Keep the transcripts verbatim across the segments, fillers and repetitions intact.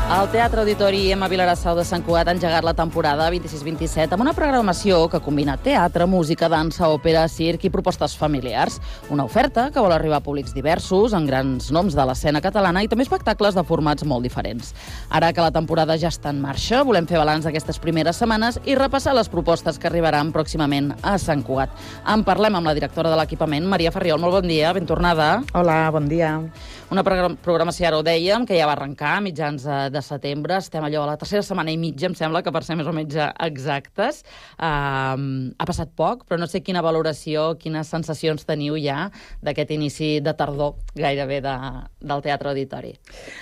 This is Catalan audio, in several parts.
El Teatre Auditori Emma Vilarassau de Sant Cugat ha engegat la temporada vint-i-sis vint-i-set amb una programació que combina teatre, música, dansa, òpera, circ i propostes familiars. Una oferta que vol arribar a públics diversos, amb grans noms de l'escena catalana i també espectacles de formats molt diferents. Ara que la temporada ja està en marxa, volem fer balanç d'aquestes primeres setmanes i repassar les propostes que arribaran pròximament a Sant Cugat. En parlem amb la directora de l'equipament, Maria Ferriol. Molt bon dia, ben tornada. Hola, bon dia. Una programació, ara ho dèiem, que ja va arrencar a mitjans de setembre. Estem allò a la tercera setmana i mitja, em sembla, que per ser més o menys exactes. Uh, ha passat poc, però no sé quina valoració, quines sensacions teniu ja d'aquest inici de tardor gairebé de, del Teatre Auditori.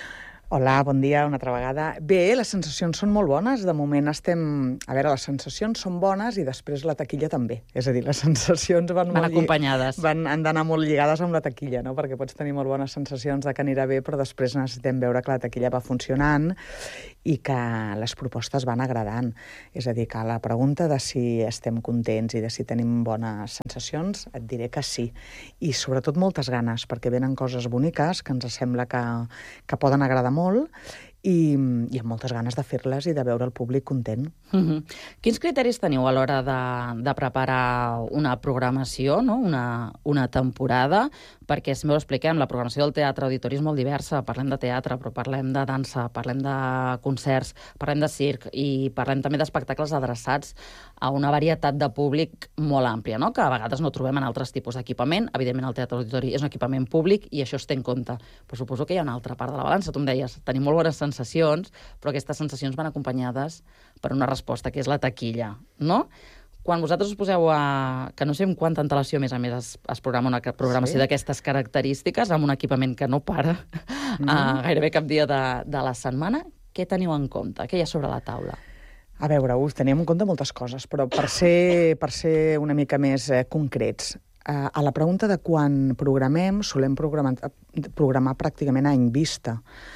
Hola, bon dia, una altra vegada. Bé, les sensacions són molt bones. De moment estem... A veure, les sensacions són bones i després la taquilla també. És a dir, les sensacions van, van molt acompanyades. Van, han d'anar molt lligades amb la taquilla, no? Perquè pots tenir molt bones sensacions de que anirà bé, però després necessitem veure que la taquilla va funcionant i que les propostes van agradant. És a dir, que a la pregunta de si estem contents i de si tenim bones sensacions, et diré que sí. I sobretot moltes ganes, perquè venen coses boniques que ens sembla que, que poden agradar molt i, i amb moltes ganes de fer-les i de veure el públic content. Mm-hmm. Quins criteris teniu a l'hora de, de preparar una programació, no? una, una temporada? Perquè, si m'ho expliquem, la programació del Teatre Auditori és molt diversa. Parlem de teatre, però parlem de dansa, parlem de concerts, parlem de circ i parlem també d'espectacles adreçats a una varietat de públic molt àmplia, no? Que a vegades no trobem en altres tipus d'equipament. Evidentment, el Teatre Auditori és un equipament públic i això es té en compte. Però suposo que hi ha una altra part de la balança. Tu em deies, tenim molt bones sensacions, però aquestes sensacions van acompanyades per una resposta, que és la taquilla, no? Quan vosaltres us poseu a... que no sé amb quanta antelació, a més a més, es, es programa una programació sí. d'aquestes característiques, amb un equipament que no para mm. uh, gairebé cap dia de, de la setmana, què teniu en compte? Què hi ha sobre la taula? A veure, us teníem en compte moltes coses, però per ser, per ser una mica més eh, concrets, eh, a la pregunta de quan programem, solem programar, programar pràcticament a any vista.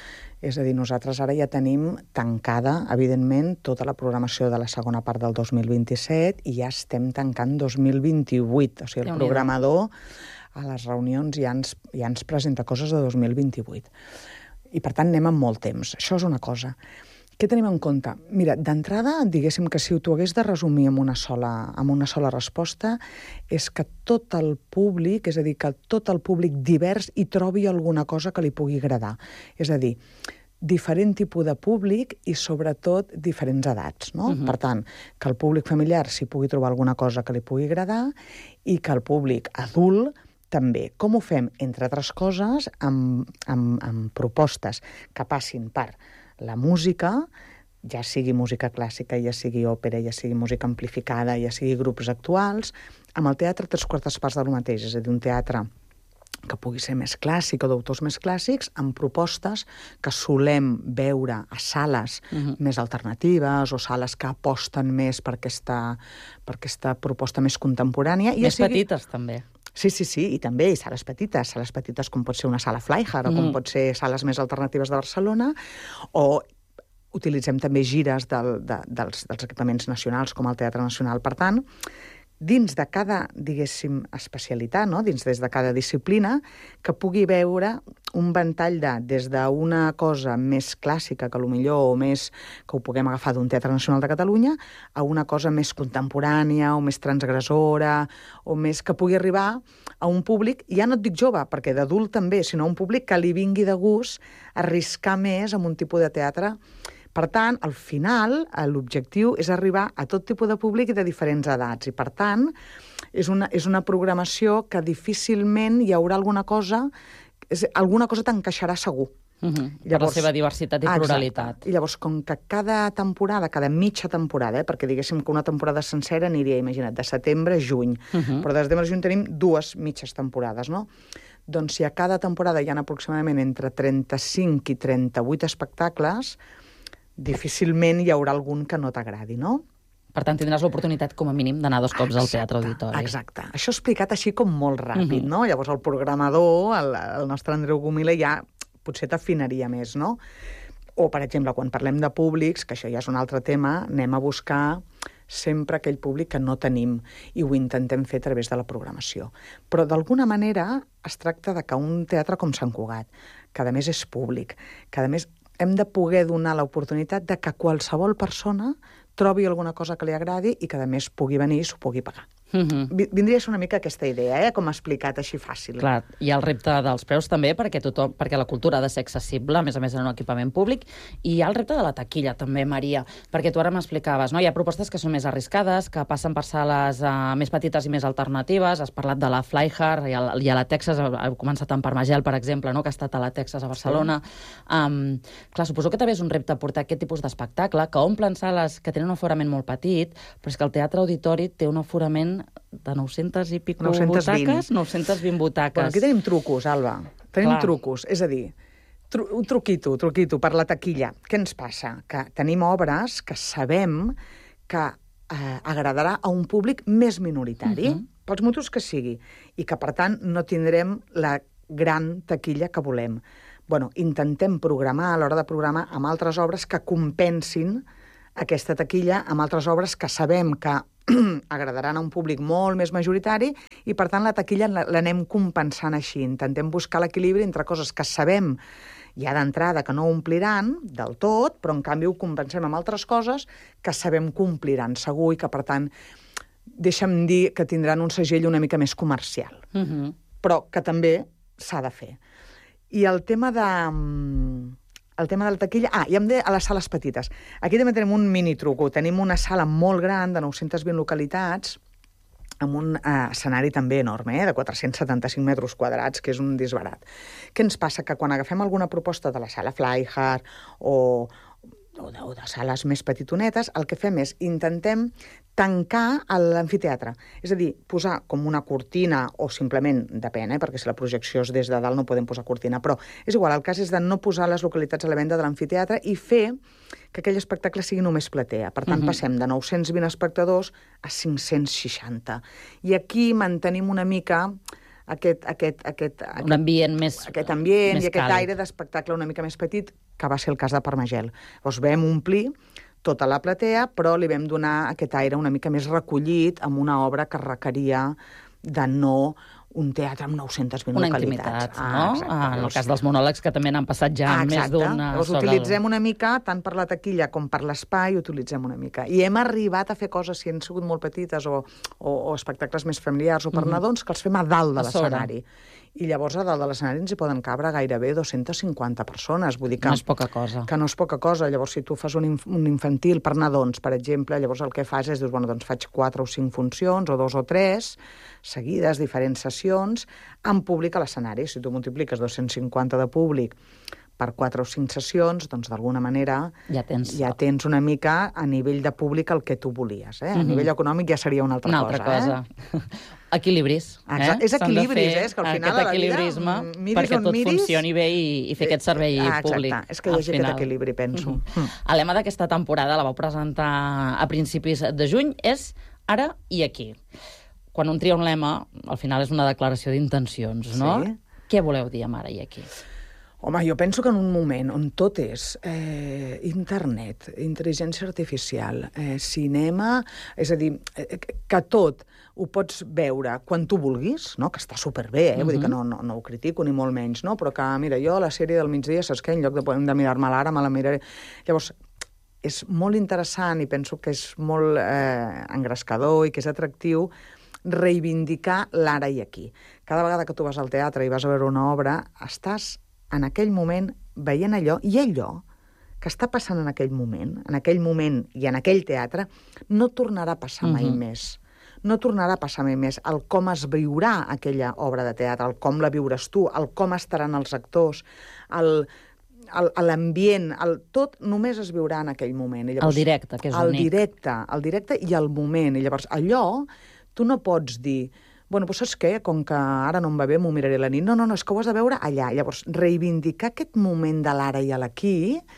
És a dir, nosaltres ara ja tenim tancada, evidentment, tota la programació de la segona part del dos mil vint-i-set i ja estem tancant dos mil vint-i-vuit. O sigui, el programador a les reunions ja ens, ja ens presenta coses de dos mil vint-i-vuit. I, per tant, anem amb molt temps. Això és una cosa. Què tenim en compte? Mira, d'entrada, diguéssim que si t'ho hagués de resumir amb una sola, amb una sola resposta, és que tot el públic, és a dir, que tot el públic divers hi trobi alguna cosa que li pugui agradar. És a dir, diferent tipus de públic i, sobretot, diferents edats, no? Uh-huh. Per tant, que el públic familiar s'hi pugui trobar alguna cosa que li pugui agradar i que el públic adult també. Com ho fem? Entre altres coses, amb, amb, amb propostes que passin per la música, ja sigui música clàssica, ja sigui òpera, ja sigui música amplificada, ja sigui grups actuals, amb el teatre tres quartes parts del mateix, és a dir, un teatre que pugui ser més clàssic o d'autors més clàssics, amb propostes que solem veure a sales uh-huh. més alternatives o sales que aposten més per aquesta, per aquesta proposta més contemporània. Més ja sigui... petites, també. Sí, sí, sí, i també i sales petites, sales petites com pot ser una sala Flyhard mm. o com pot ser sales més alternatives de Barcelona, o utilitzem també gires del, de, dels, dels equipaments nacionals com el Teatre Nacional. Per tant, dins de cada, diguéssim, especialitat, no? Dins des de cada disciplina, que pugui veure un ventall de, des d'una cosa més clàssica, que potser o més que ho puguem agafar d'un Teatre Nacional de Catalunya, a una cosa més contemporània o més transgressora, o més que pugui arribar a un públic, ja no et dic jove, perquè d'adult també, sinó un públic que li vingui de gust arriscar més amb un tipus de teatre. Per tant, al final, l'objectiu és arribar a tot tipus de públic i de diferents edats. I, per tant, és una, és una programació que difícilment hi haurà alguna cosa, és, alguna cosa t'encaixarà segur. Uh-huh. Llavors, per la seva diversitat i pluralitat. Exacte. I llavors, com que cada temporada, cada mitja temporada, eh, perquè diguéssim que una temporada sencera aniria, imagina't, de setembre a juny, uh-huh. però de setembre a juny tenim dues mitges temporades, no? Doncs si a cada temporada hi ha aproximadament entre trenta-cinc i trenta-vuit espectacles, difícilment hi haurà algun que no t'agradi, no? Per tant, tindràs l'oportunitat, com a mínim, d'anar dos cops exacte, al Teatre Auditori. Exacte. Això explicat així com molt ràpid, uh-huh. no? Llavors el programador, el, el nostre Andreu Gomila, ja potser t'afinaria més, no? O, per exemple, quan parlem de públics, que això ja és un altre tema, anem a buscar sempre aquell públic que no tenim i ho intentem fer a través de la programació. Però, d'alguna manera, es tracta de que un teatre com Sant Cugat, que a més és públic, que a més hem de poder donar l'oportunitat de que qualsevol persona trobi alguna cosa que li agradi i que, a més, pugui venir i s'ho pugui pagar. Mm-hmm. Vindria a ser una mica aquesta idea, eh? Com ha explicat, així fàcil. Clar, hi ha el repte dels preus també, perquè, tothom, perquè la cultura ha de ser accessible, a més a més en un equipament públic, i hi ha el repte de la taquilla també, Maria, perquè tu ara m'explicaves, no? Hi ha propostes que són més arriscades, que passen per sales uh, més petites i més alternatives. Has parlat de la Flyhard i a, i a la Texas, ha començat amb Parmagel, per exemple, no? Que ha estat a la Texas a Barcelona. Sí. Um, clar, suposo que també és un repte portar aquest tipus d'espectacle, que omplen sales que tenen un aforament molt petit, però és que el Teatre Auditori té un aforament de nou-centes i pico nou-centes vint. butaques, nou-centes vint butaques. Bueno, aquí tenim trucos, Alba. Tenim Clar. trucos, és a dir, tru un truquito, truquito per la taquilla. Què ens passa? Que tenim obres que sabem que eh, agradarà a un públic més minoritari, uh-huh. pels motius que sigui, i que, per tant, no tindrem la gran taquilla que volem. Bueno, intentem programar, a l'hora de programar, amb altres obres que compensin aquesta taquilla, amb altres obres que sabem que agradaran a un públic molt més majoritari i, per tant, la taquilla l'anem compensant així. Intentem buscar l'equilibri entre coses que sabem ja d'entrada que no ompliran del tot, però, en canvi, ho compensem amb altres coses que sabem que ompliran segur i que, per tant, deixa'm dir que tindran un segell una mica més comercial, uh-huh. però que també s'ha de fer. I el tema de... El tema de la taquilla... Ah, i hem de a les sales petites. Aquí també tenim un mini truco. Tenim una sala molt gran, de nou-centes vint localitats, amb un eh, escenari també enorme, eh, de quatre-cents setanta-cinc metres quadrats, que és un disbarat. Què ens passa? Que quan agafem alguna proposta de la sala Flyhard o, o, de, o de sales més petitonetes, el que fem és intentem tancar l'amfiteatre. És a dir, posar com una cortina, o simplement, depèn, eh, perquè si la projecció és des de dalt no podem posar cortina, però és igual, el cas és de no posar les localitats a la venda de l'amfiteatre i fer que aquell espectacle sigui només platea. Per tant, uh-huh. passem de nou-cents vint espectadors a cinc-cents seixanta. I aquí mantenim una mica aquest... aquest, aquest un ambient més Aquest ambient més i aquest càlid. aire d'espectacle una mica més petit, que va ser el cas de Parmagel. Llavors vam omplir tota la platea, però li vam donar aquest aire una mica més recollit amb una obra que requeria de no un teatre amb nou-centes vint una localitats. Intimitat, no? Ah, ah, en el cas dels monòlegs, que també n'han passat ja ah, més d'una... Llavors utilitzem una mica, tant per la taquilla com per l'espai, utilitzem una mica. I hem arribat a fer coses, si han sigut molt petites, o, o, o espectacles més familiars o per mm-hmm. nadons, que els fem a dalt de l'escenari. I llavors a dalt de l'escenari ens hi poden cabre gairebé dues-centes cinquanta persones. Vull dir que no és poca cosa. Que no és poca cosa. Llavors, si tu fas un, inf un infantil per nadons, per exemple, llavors el que fas és, dius, bueno, doncs faig quatre o cinc funcions, o dos o tres, seguides, diferents sessions, amb públic a l'escenari. Si tu multipliques dos-cents cinquanta de públic per quatre o cinc sessions, doncs d'alguna manera ja tens... ja tens una mica a nivell de públic el que tu volies. Eh? A mm-hmm. nivell econòmic ja seria una altra una cosa. Altra cosa. Eh? Equilibris. Eh? És equilibris, eh? És que al final aquest equilibrisme, perquè tot miris... funcioni bé i, i fer aquest servei ah, públic. Exacte, és que hi hagi aquest equilibri, penso. Mm-hmm. Mm. El lema d'aquesta temporada, la vau presentar a principis de juny, és ara i aquí. Quan un tria un lema, al final és una declaració d'intencions, no? Sí. Què voleu dir amb ara i aquí? Home, jo penso que en un moment on tot és eh, internet, intel·ligència artificial, eh, cinema, és a dir, eh, que tot ho pots veure quan tu vulguis, no? Que està superbé, eh? Uh-huh. Vull dir que no, no, no ho critico ni molt menys, no? Però que, mira, jo la sèrie del migdia, saps què? En lloc de, de mirar-me-la ara, me la miraré... Llavors, és molt interessant i penso que és molt eh, engrescador i que és atractiu reivindicar l'ara i aquí. Cada vegada que tu vas al teatre i vas a veure una obra, estàs en aquell moment veient allò, i allò que està passant en aquell moment, en aquell moment i en aquell teatre, no tornarà a passar mai uh-huh. més. No tornarà a passar mai més. El com es viurà aquella obra de teatre, el com la viuràs tu, el com estaran els actors, el... l'ambient, el, tot només es viurà en aquell moment. I llavors, el directe, que és el únic. Directe, el directe i el moment. I llavors, allò, tu no pots dir... Bueno, doncs saps què? Com que ara no em va bé, m'ho miraré la nit. No, no, no, és que ho has de veure allà. Llavors, reivindicar aquest moment de l'ara i l'aquí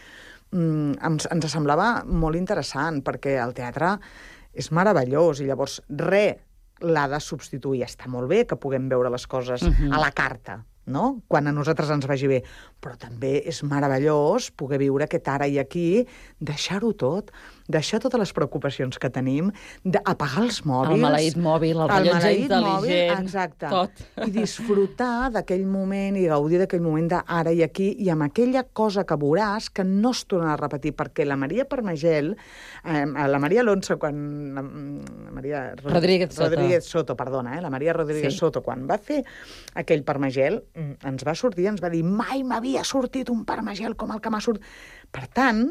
mmm, ens, ens semblava molt interessant, perquè el teatre és meravellós i llavors res l'ha de substituir. Està molt bé que puguem veure les coses uh-huh. a la carta, no? Quan a nosaltres ens vagi bé. Però també és meravellós poder viure aquest ara i aquí, deixar-ho tot deixar totes les preocupacions que tenim, d'apagar els mòbils... El maleït mòbil, el rellotge intel·ligent... Mòbil, exacte. Tot. I disfrutar d'aquell moment i gaudir d'aquell moment d'ara i aquí, i amb aquella cosa que veuràs que no es torna a repetir, perquè la Maria Parmagel, eh, la Maria Alonso, quan... La, la Maria Rodríguez Soto. Rodríguez Soto, perdona, eh? La Maria Rodríguez sí. Soto, quan va fer aquell Parmagel, ens va sortir, ens va dir, mai m'havia sortit un Parmagel com el que m'ha sortit. Per tant,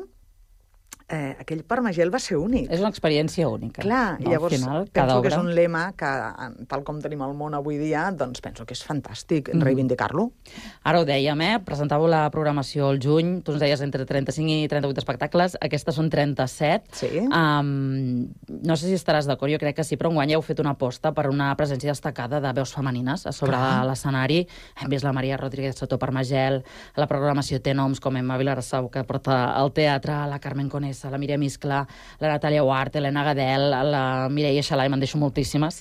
Eh, aquell Parmagel va ser únic. És una experiència única. Clar, no? I llavors final, penso obra... que és un lema que, tal com tenim el món avui dia, doncs penso que és fantàstic mm. reivindicar-lo. Ara ho dèiem, eh? Presentàveu la programació al juny, tu ens deies entre trenta-cinc i trenta-vuit espectacles, aquestes són trenta-set. Sí. Um, no sé si estaràs d'acord, jo crec que sí, però enguany heu fet una aposta per una presència destacada de veus femenines a sobre Clar. l'escenari. Hem vist la Maria Rodríguez Soto Parmagel, la programació té noms com Emma Vilarassau, que porta al teatre, la Carmen Conesa, la Míriam Iscla, la Natàlia Huart, Helena Gadel, la Mireia Xalai, me'n deixo moltíssimes.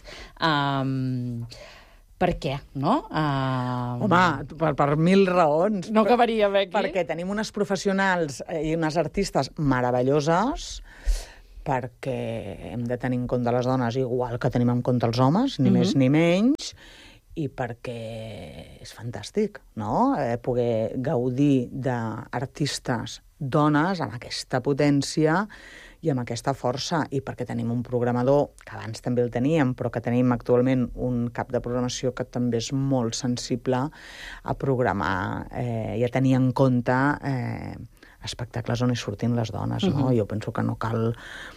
Um, per què, no? Um... Home, per, per mil raons. No acabaríem aquí. Perquè tenim unes professionals i unes artistes meravelloses, perquè hem de tenir en compte les dones igual que tenim en compte els homes, ni mm-hmm. més ni menys, i perquè és fantàstic, no? Eh, poder gaudir d'artistes dones amb aquesta potència i amb aquesta força, i perquè tenim un programador, que abans també el teníem, però que tenim actualment un cap de programació que també és molt sensible a programar eh, i a tenir en compte eh, espectacles on hi surtin les dones, no? Mm-hmm. Jo penso que no cal...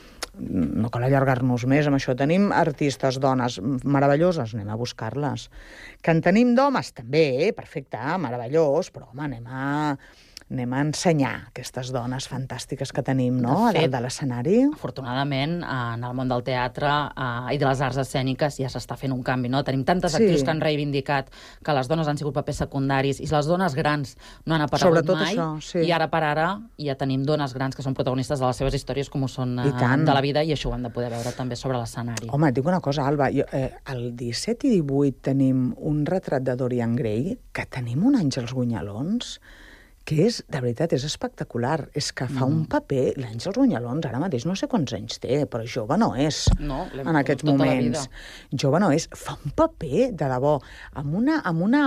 no cal allargar-nos més amb això. Tenim artistes, dones, meravelloses, anem a buscar-les. Que en tenim d'homes, també, perfecte, meravellós, però home, anem a... anem a ensenyar aquestes dones fantàstiques que tenim, no?, de fet, de l'escenari. Afortunadament, en el món del teatre eh, i de les arts escèniques ja s'està fent un canvi, no? Tenim tantes Sí. actrius que han reivindicat que les dones han sigut papers secundaris i les dones grans no han aparegut Sobretot mai, això, sí. i ara per ara ja tenim dones grans que són protagonistes de les seves històries com ho són eh, I tant. de la vida, i això ho hem de poder veure també sobre l'escenari. Home, et dic una cosa, Alba, jo, eh, el disset i divuit tenim un retrat de Dorian Gray, que tenim un Àngels Gunyalons, que és, de veritat, és espectacular. És que fa mm. un paper... L'Àngels Gunyalons ara mateix no sé quants anys té, però jove no és, no, en aquests tota moments. Jove no és. Fa un paper, de debò, amb una... Amb una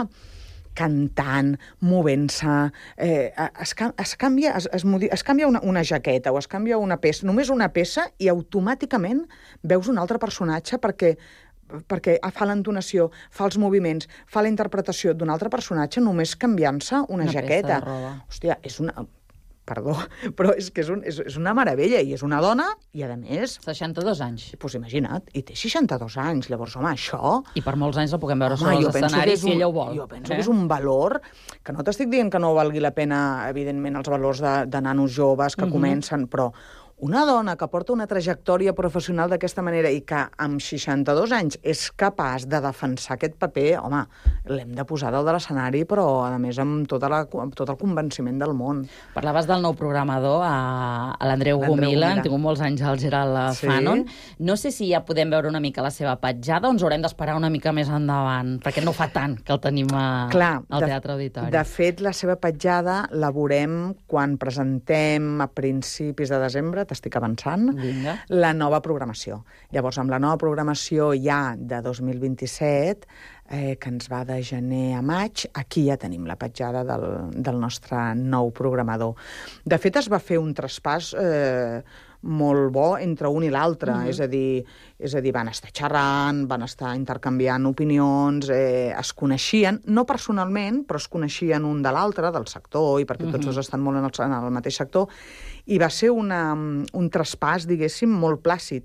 cantant, movent-se, eh, es, es canvia, es, es, es canvia una, una jaqueta o es canvia una peça, només una peça, i automàticament veus un altre personatge perquè perquè fa l'entonació, fa els moviments, fa la interpretació d'un altre personatge només canviant-se una, una jaqueta. Hòstia, és una... Perdó, però és que és, un, és, és una meravella, i és una dona, i a més... seixanta-dos anys. Doncs pues imagina't, i té seixanta-dos anys, llavors, home, això... I per molts anys la puguem veure home, sobre els escenaris, si ella ho vol. Jo penso eh? que és un valor, que no t'estic dient que no valgui la pena, evidentment, els valors de, de nanos joves que mm-hmm. comencen, però... Una dona que porta una trajectòria professional d'aquesta manera i que amb seixanta-dos anys és capaç de defensar aquest paper, home, l'hem de posar dalt de l'escenari, però, a més, amb, tota la, amb tot el convenciment del món. Parlaves del nou programador, a, a l'Andreu Gomila, han tingut molts anys al Gerald sí. Fanon. No sé si ja podem veure una mica la seva petjada o ens haurem d'esperar una mica més endavant, perquè no fa tant que el tenim a, Clar, al de, Teatre Auditori. De fet, la seva petjada la veurem quan presentem a principis de desembre, t'estic avançant, Vinga. La nova programació. Llavors, amb la nova programació ja de dos mil vint-i-set, eh, que ens va de gener a maig, aquí ja tenim la petjada del, del nostre nou programador. De fet, es va fer un traspàs eh, molt bo entre un i l'altre, mm-hmm. és a dir, és a dir, van estar xerrant, van estar intercanviant opinions, eh, es coneixien, no personalment, però es coneixien un de l'altre, del sector, i perquè mm-hmm. tots dos estan molt en el, en el mateix sector, i va ser una, un traspàs, diguéssim, molt plàcid,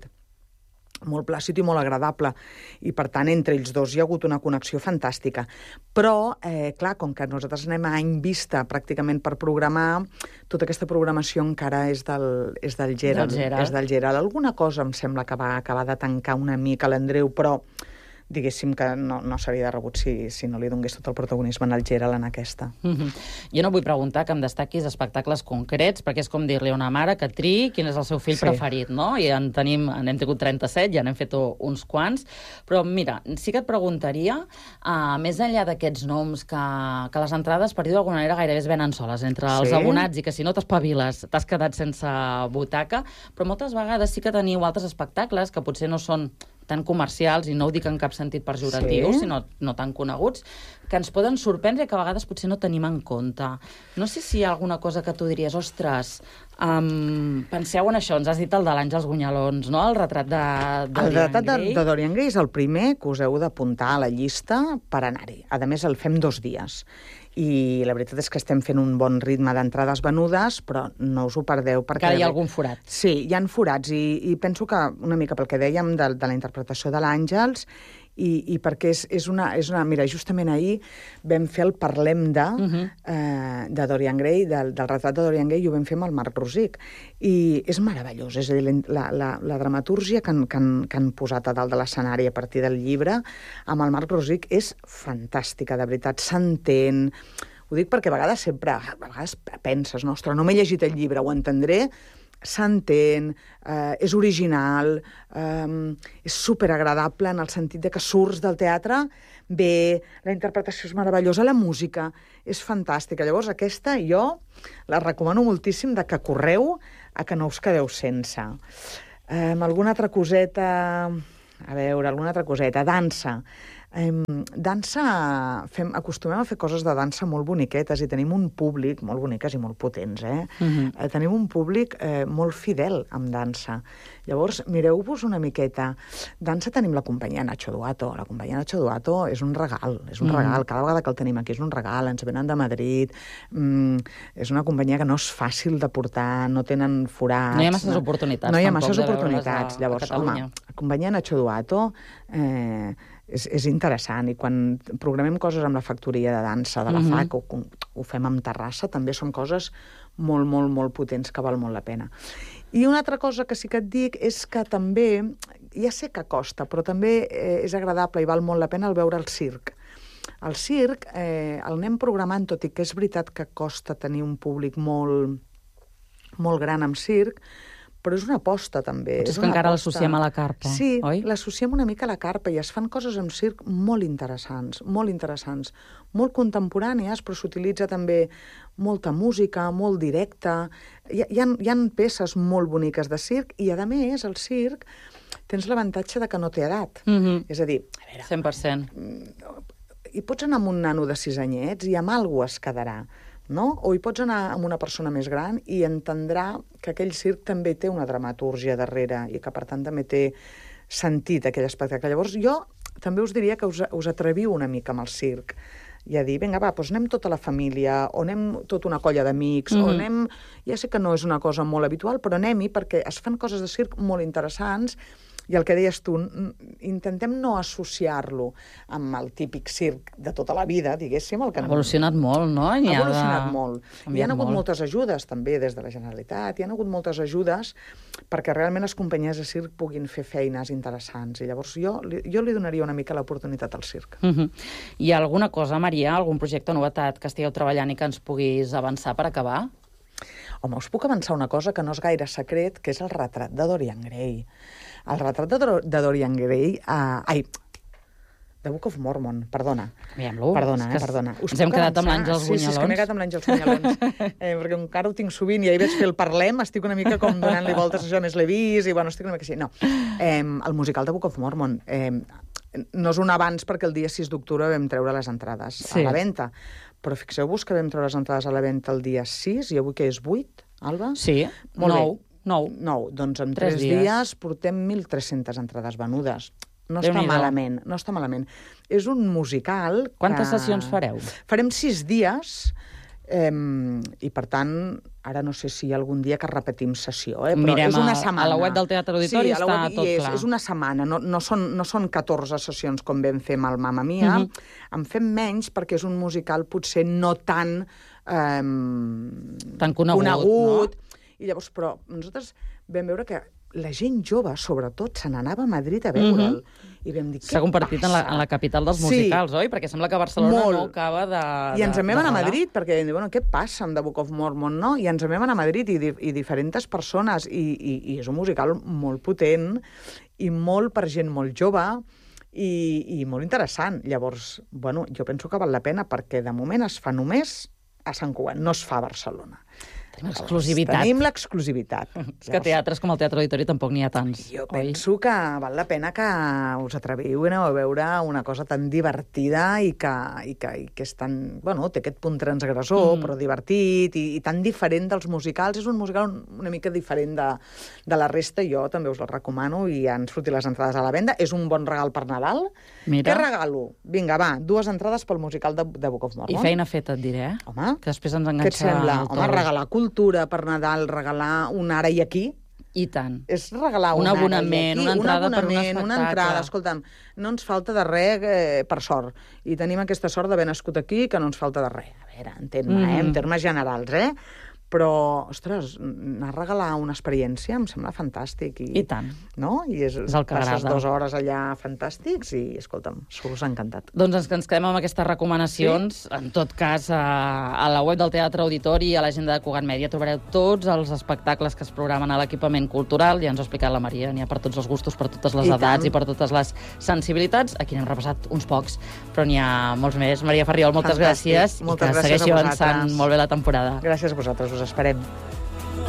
molt plàcid i molt agradable, i per tant entre ells dos hi ha hagut una connexió fantàstica. Però, eh, clar, com que nosaltres anem a any vista pràcticament per programar, tota aquesta programació encara és del, és del Gerald. Del Gerald. És del Gerald. Alguna cosa em sembla que va acabar de tancar una mica l'Andreu, però diguéssim que no, no seria de rebut si, si no li donés tot el protagonisme al Gerald en aquesta. Mm-hmm. Jo no vull preguntar que em destaquis espectacles concrets, perquè és com dir-li a una mare que triï quin és el seu fill sí. preferit, no? I en tenim, n'hem tingut trenta-set, ja n'hem fet uns quants, però mira, sí que et preguntaria, uh, més enllà d'aquests noms, que, que les entrades, per dir-ho d'alguna manera, gairebé es venen soles entre els sí. abonats i que si no t'espaviles t'has quedat sense butaca, però moltes vegades sí que teniu altres espectacles que potser no són tan comercials, i no ho dic en cap sentit pejoratiu, sí. sinó no tan coneguts, que ens poden sorprendre i que a vegades potser no tenim en compte. No sé si hi ha alguna cosa que tu diries, ostres, um, penseu en això, ens has dit el de l'Àngels Gunyalons, no? El retrat de Dorian Gray. El retrat de, de Dorian Gray és el primer que us heu d'apuntar a la llista per anar-hi. A més, el fem dos dies. I la veritat és que estem fent un bon ritme d'entrades venudes, però no us ho perdeu. Perquè Encara hi ha algun forat. Sí, hi ha forats, i, i penso que una mica pel que dèiem de, de la interpretació de l'Àngels, i, i perquè és, és, una, és una... Mira, justament ahir vam fer el Parlem de, uh-huh. eh, de Dorian Gray, del, del retrat de Dorian Gray, i ho vam fer amb el Marc Rosic. I és meravellós, és a dir, la, la, la dramatúrgia que han, que, han, que han posat a dalt de l'escenari a partir del llibre, amb el Marc Rosic, és fantàstica, de veritat, s'entén. Ho dic perquè a vegades sempre, a vegades penses, no, ostres, no m'he llegit el llibre, ho entendré, s'entén, eh, és original, eh, és superagradable en el sentit de que surts del teatre bé, la interpretació és meravellosa, la música és fantàstica. Llavors, aquesta jo la recomano moltíssim de que correu a que no us quedeu sense. Eh, alguna altra coseta... A veure, alguna altra coseta. Dansa. Eh, dansa, fem, acostumem a fer coses de dansa molt boniquetes i tenim un públic, molt boniques i molt potents, eh? Uh-huh. eh tenim un públic eh, molt fidel amb dansa. Llavors, mireu-vos una miqueta. Dansa tenim la companyia Nacho Duato. La companyia Nacho Duato és un regal, és un uh-huh. regal. Cada vegada que el tenim aquí és un regal, ens venen de Madrid. Mm, és una companyia que no és fàcil de portar, no tenen forats. No hi ha masses no, oportunitats. No hi ha masses oportunitats. A, Llavors, a home, la companyia Nacho Duato... Eh, És, és interessant, i quan programem coses amb la factoria de dansa de la uh-huh. F A C, o ho fem amb Terrassa, també són coses molt, molt, molt potents que val molt la pena. I una altra cosa que sí que et dic és que també, ja sé que costa, però també eh, és agradable i val molt la pena el veure el circ. El circ eh, el anem programant, tot i que és veritat que costa tenir un públic molt, molt gran amb circ, però és una aposta, també. Potser és que encara l'associem a la carpa, sí, oi? Sí, l'associem una mica a la carpa, i es fan coses amb circ molt interessants, molt interessants, molt contemporànies, però s'utilitza també molta música, molt directa. Hi, hi, ha, hi ha peces molt boniques de circ, i, a més, el circ tens l'avantatge de que no té edat. Mm-hmm. És a dir, a veure... cent per cent. Hi pots anar amb un nano de sis anyets i amb alguna cosa es quedarà. No? O hi pots anar amb una persona més gran i entendrà que aquell circ també té una dramatúrgia darrere i que, per tant, també té sentit aquell espectacle. Llavors, jo també us diria que us, us atreviu una mica amb el circ i a dir, vinga, va, doncs anem tota la família, o anem tota una colla d'amics, mm-hmm. o anem... Ja sé que no és una cosa molt habitual, però anem-hi perquè es fan coses de circ molt interessants. I el que deies tu, intentem no associar-lo amb el típic circ de tota la vida, diguéssim. El que ha evolucionat molt, no? Ha evolucionat de... molt. Hi ha hagut molt. moltes ajudes, també, des de la Generalitat. Hi ha hagut moltes ajudes perquè realment les companyies de circ puguin fer feines interessants. I llavors jo, jo li donaria una mica l'oportunitat al circ. Uh-huh. Hi ha alguna cosa, Maria, algun projecte o novetat que estigueu treballant i que ens puguis avançar per acabar? Home, us puc avançar una cosa que no és gaire secret, que és el retrat de Dorian Gray. El retrat de, Dor de Dorian Gray... Uh, ai, The Book of Mormon, perdona. Canviem-lo. Perdona, eh, perdona. Us ens hem quedat amb l'Àngels Gunyalons. Sí, sí, és que m'he quedat amb l'Àngels Gunyalons. eh, perquè encara ho tinc sovint, i ahir vaig fer el Parlem, estic una mica com donant-li voltes a això, més l'he vist, i bueno, estic una mica així. No, eh, el musical de Book of Mormon... Eh, no és un abans perquè el dia sis d'octubre vam treure les entrades sí. a la venda, però fixeu-vos que vam treure les entrades a la venda el dia sis, i avui que és vuit, Alba? Sí, molt nou. Bé. Nou. Nou. Doncs en tres, tres dies. dies portem mil tres-centes entrades venudes. No està malament, no està malament. És un musical que... Quantes sessions fareu? Farem sis dies, eh, i per tant, ara no sé si hi ha algun dia que repetim sessió, eh, però Mirem és una setmana. A la web del Teatre Auditori sí, està tot és, clar. És una setmana, no, no, són, no són catorze sessions com vam fer amb el Mamma Mia, uh-huh. en fem menys perquè és un musical potser no tan... Eh, tan conegut, conegut. No? I llavors, però nosaltres vam veure que la gent jove, sobretot, se n'anava a Madrid a veure'l. Mhm. I vam dir, S'ha convertit en la, en la capital dels Sí. musicals, oi? Perquè sembla que Barcelona Molt. no acaba de... I ens de- en vam de anar a regar. Madrid, perquè vam dir, bueno, què passa amb The Book of Mormon, no? I ens en vam anar a Madrid i, di i diferents persones, i, i, i és un musical molt potent i molt per gent molt jove i, i molt interessant. Llavors, bueno, jo penso que val la pena perquè de moment es fa només a Sant Cugat, no es fa a Barcelona. Tenim exclusivitat. Tenim l'exclusivitat. És que teatres com el Teatre Auditori tampoc n'hi ha tants, Jo oi? penso que val la pena que us atreviu i aneu a veure una cosa tan divertida i que, i que, i que és tan... Bueno, té aquest punt transgressor, Mm. però divertit i, i tan diferent dels musicals. És un musical una mica diferent de, de la resta. Jo també us el recomano i ja han sortit les entrades a la venda. És un bon regal per Nadal. Mira. Què regalo? Vinga, va, dues entrades pel musical de, de Book of Mormon. I feina feta, et diré, eh? Home, Que després ens què et enganxa sembla? el Home, Taurus. regalar cultura per Nadal, regalar un ara i aquí... I tant. És regalar Un un ara i abonament, aquí, una entrada per un abonament, una espectacle. entrada. Escolta'm, no ens falta de res, eh, per sort. I tenim aquesta sort d'haver nascut aquí, que no ens falta de res. A veure, entén-me, eh, en Mhm. termes generals, eh? Però, ostres, anar a regalar una experiència em sembla fantàstic. I, I tant. No? I és, És el que passes agrada. dues hores allà fantàstics i, escolta'm, surts encantat. Doncs ens, ens quedem amb aquestes recomanacions. Sí? En tot cas, a, a la web del Teatre Auditori i a l'agenda de Cugat Mèdia trobareu tots els espectacles que es programen a l'equipament cultural. Ja ens ho ha explicat la Maria, n'hi ha per tots els gustos, per totes les I edats tant. i per totes les sensibilitats. Aquí n'hem repassat uns pocs, però n'hi ha molts més. Maria Ferriol, moltes Fantàstic. gràcies. Moltes I que gràcies a segueixi vosaltres. avançant molt bé la temporada. Gràcies a vosaltres, us esperem.